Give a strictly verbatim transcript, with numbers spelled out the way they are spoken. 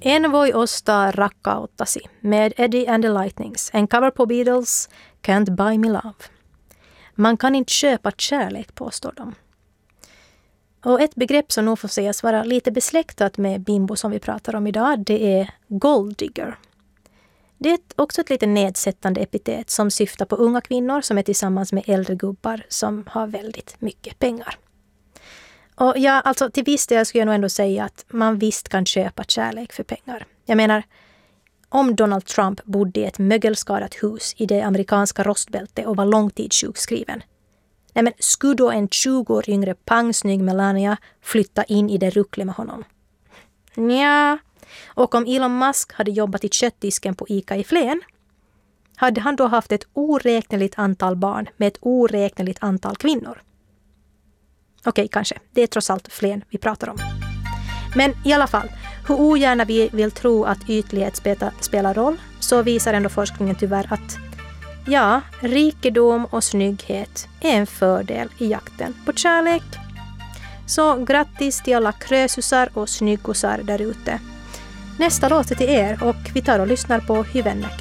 En voi ostaa rakkauttasi med Eddie and the Lightnings. En cover på Beatles, Can't Buy Me Love. Man kan inte köpa kärlek, påstår de. Och ett begrepp som nog får sägas vara lite besläktat med bimbo som vi pratar om idag, det är gold digger. Det är också ett lite nedsättande epitet som syftar på unga kvinnor som är tillsammans med äldre gubbar som har väldigt mycket pengar. Och ja, alltså till viss del skulle jag nog ändå säga att man visst kan köpa kärlek för pengar. Jag menar, om Donald Trump bodde i ett mögelskadat hus i det amerikanska rostbältet och var långtidssjukskriven. Nej, men skulle då en tjugo år yngre pangsnygg Melania flytta in i det ruckle med honom? Nja. Och om Elon Musk hade jobbat i köttdisken på ICA i Flen, hade han då haft ett oräkneligt antal barn med ett oräkneligt antal kvinnor? Okej, kanske. Det är trots allt Flen vi pratar om. Men i alla fall, hur ogärna vi vill tro att ytlighet spela, spelar roll, så visar ändå forskningen tyvärr att ja, rikedom och snygghet är en fördel i jakten på kärlek. Så grattis till alla krösusar och snyggosar där ute. Nästa låt är till er och vi tar och lyssnar på Hyvennäkö.